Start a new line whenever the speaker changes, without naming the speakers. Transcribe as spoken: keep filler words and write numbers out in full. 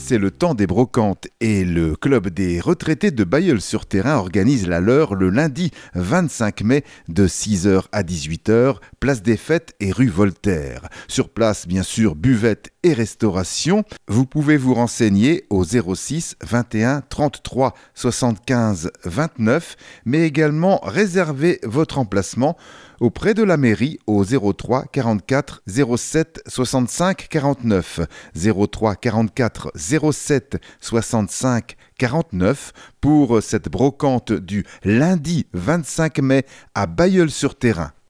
c'est le temps des brocantes et le club des retraités de Bailleul-sur-Thérain organise la leur le lundi vingt-cinq mai de six heures à dix-huit heures, place des Fêtes et rue Voltaire. Sur place, bien sûr, buvette et restauration. Vous pouvez vous renseigner au zéro six vingt et un trente-trois soixante-quinze vingt-neuf, mais également réserver votre emplacement auprès de la mairie au zéro trois quarante-quatre zéro sept soixante-cinq quarante-neuf, zéro trois quarante-quatre zéro sept soixante-cinq quarante-neuf pour cette brocante du lundi vingt-cinq mai à Bailleul-sur-Thérain.